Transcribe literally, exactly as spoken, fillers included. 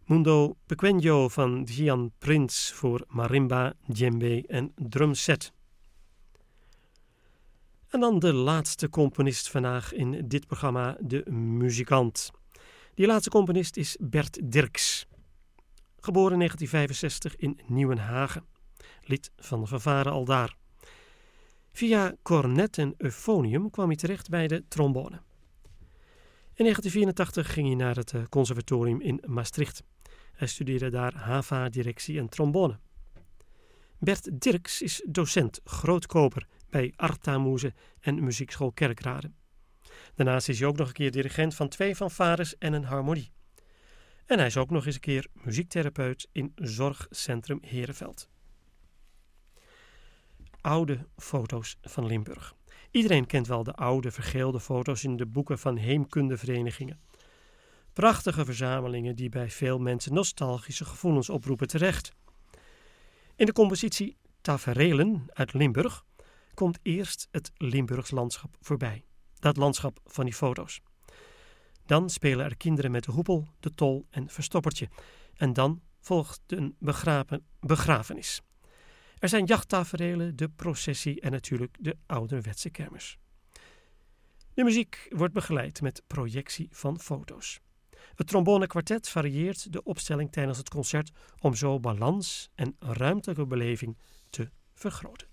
Mundo Pequeño van Gian Prince voor marimba, djembe en drumset. En dan de laatste componist vandaag in dit programma, de muzikant. Die laatste componist is Bert Dirks. Geboren in negentien vijfenzestig in Nieuwenhagen. Lid van de fanfare aldaar. Via cornet en euphonium kwam hij terecht bij de trombone. In negentien vierentachtig ging hij naar het conservatorium in Maastricht. Hij studeerde daar hava, directie en trombone. Bert Dirks is docent grootkoper bij Artamoeze en Muziekschool Kerkrade. Daarnaast is hij ook nog een keer dirigent van twee fanfares en een harmonie. En hij is ook nog eens een keer muziektherapeut in Zorgcentrum Herenveld. Oude foto's van Limburg. Iedereen kent wel de oude vergeelde foto's in de boeken van heemkundeverenigingen. Prachtige verzamelingen die bij veel mensen nostalgische gevoelens oproepen terecht. In de compositie Taferelen uit Limburg komt eerst het Limburgs landschap voorbij. Dat landschap van die foto's. Dan spelen er kinderen met de hoepel, de tol en verstoppertje. En dan volgt een begraven, begrafenis. Er zijn jachttaferelen, de processie en natuurlijk de ouderwetse kermis. De muziek wordt begeleid met projectie van foto's. Het trombonekwartet varieert de opstelling tijdens het concert om zo balans en ruimtelijke beleving te vergroten.